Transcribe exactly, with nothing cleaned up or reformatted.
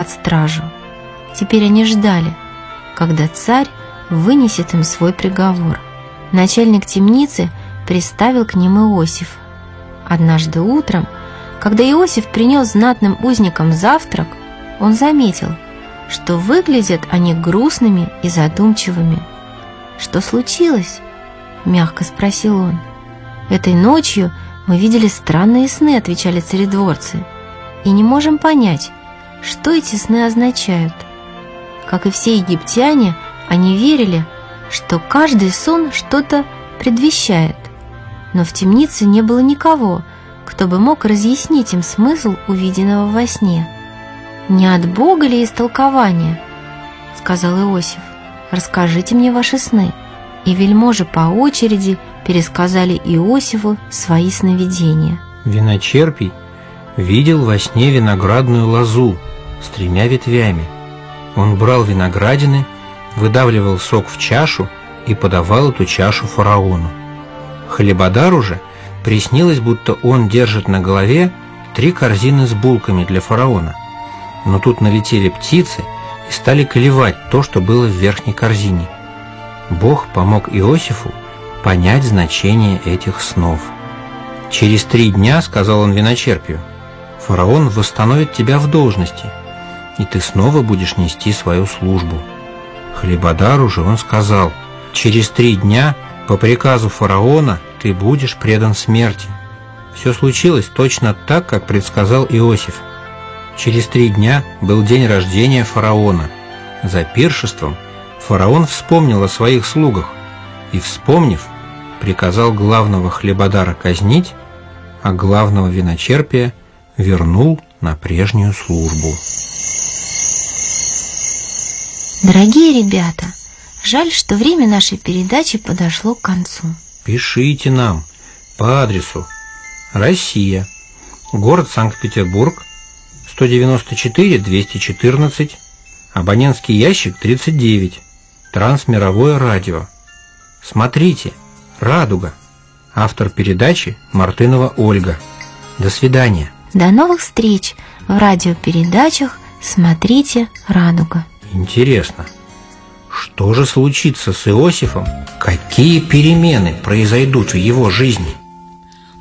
под стражу. Теперь они ждали, когда царь вынесет им свой приговор. Начальник темницы приставил к ним Иосифа. Однажды утром, когда Иосиф принес знатным узникам завтрак, он заметил, что выглядят они грустными и задумчивыми. «Что случилось?» – мягко спросил он. «Этой ночью мы видели странные сны», – отвечали царедворцы, «и не можем понять, что эти сны означают». Как и все египтяне, они верили, что каждый сон что-то предвещает. Но в темнице не было никого, кто бы мог разъяснить им смысл увиденного во сне. «Не от Бога ли истолкование?» — сказал Иосиф. «Расскажите мне ваши сны». И вельможи по очереди пересказали Иосифу свои сновидения. Виночерпий видел во сне виноградную лозу с тремя ветвями. Он брал виноградины, выдавливал сок в чашу и подавал эту чашу фараону. Хлебодару же приснилось, будто он держит на голове три корзины с булками для фараона. Но тут налетели птицы и стали клевать то, что было в верхней корзине. Бог помог Иосифу понять значение этих снов. «Через три дня, — сказал он виночерпию, — фараон восстановит тебя в должности, и ты снова будешь нести свою службу». Хлебодару же он сказал: «Через три дня по приказу фараона ты будешь предан смерти». Все случилось точно так, как предсказал Иосиф. Через три дня был день рождения фараона. За пиршеством фараон вспомнил о своих слугах и, вспомнив, приказал главного хлебодара казнить, а главного виночерпия вернул на прежнюю службу. Дорогие ребята, жаль, что время нашей передачи подошло к концу. Пишите нам по адресу: Россия, город Санкт-Петербург, сто девяносто четыре двести четырнадцать, абонентский ящик тридцать девять, Трансмировое радио. Смотрите, «Радуга». Автор передачи Мартынова Ольга. До свидания. До новых встреч в радиопередачах «Смотрите, Радуга». Интересно, что же случится с Иосифом? Какие перемены произойдут в его жизни?